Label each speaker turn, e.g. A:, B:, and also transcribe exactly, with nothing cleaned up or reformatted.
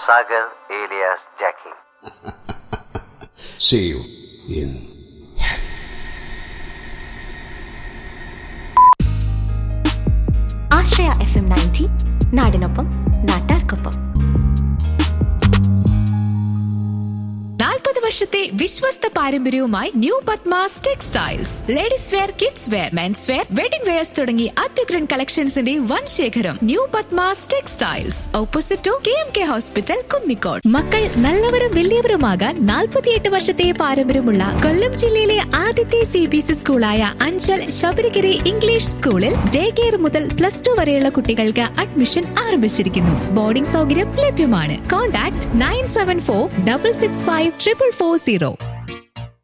A: Sagar alias Jackie.
B: See you in
C: Ashraya F M ninety നാടിനൊപ്പം നാട്ടാർക്കൊപ്പം.
D: നാൽപ്പത് വർഷത്തെ വിശ്വസ്ത പാരമ്പര്യവുമായി new Padmas textiles. Ladies wear, kids wear, men's wear, wedding wears തുടങ്ങി അത്യുഗ്രൻ കളക്ഷൻസിന്റെ വൻ ശേഖരം. New Padmas textiles, opposite to K M K hospital, Kunnicode. മക്കൾ നല്ലവരും വലിയവരുമാകാൻ നാൽപ്പത്തിയെട്ട് വർഷത്തെ പാരമ്പര്യമുള്ള കൊല്ലം ജില്ലയിലെ ആദ്യത്തെ C B S E സ്കൂളായ Anchal Sabarigiri English സ്കൂളിൽ ഡേ കെയർ മുതൽ പ്ലസ് ടു വരെയുള്ള കുട്ടികൾക്ക് അഡ്മിഷൻ ആരംഭിച്ചിരിക്കുന്നു. ബോർഡിംഗ് സൗകര്യം ലഭ്യമാണ്. Contact nine seven four double six five triple four zero.